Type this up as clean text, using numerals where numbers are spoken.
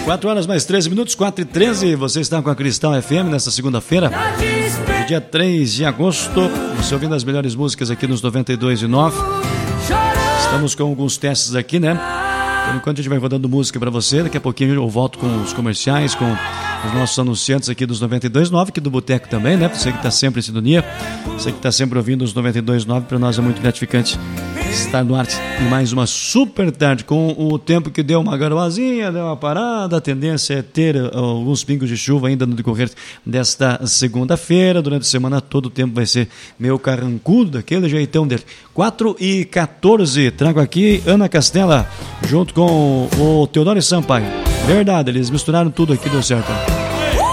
4 horas mais 13 minutos, 4h13. Você está com a Cristal FM nesta segunda-feira, dia 3 de agosto. Você ouvindo as melhores músicas aqui nos 92.9. Estamos com alguns testes aqui, né? Por enquanto a gente vai rodando música para você. Daqui a pouquinho eu volto com os comerciais, com os nossos anunciantes aqui dos 92.9, aqui do Boteco também, né? Você que está sempre em sintonia, você que está sempre ouvindo os 92.9, para nós é muito gratificante estar no ar em mais uma super tarde, com o tempo que deu uma garoazinha, deu uma parada. A tendência é ter alguns pingos de chuva ainda no decorrer desta segunda-feira. Durante a semana todo o tempo vai ser meio carrancudo, daquele jeitão dele. 4h14, trago aqui Ana Castela junto com o Teodoro Sampaio. Verdade, eles misturaram tudo aqui, deu certo.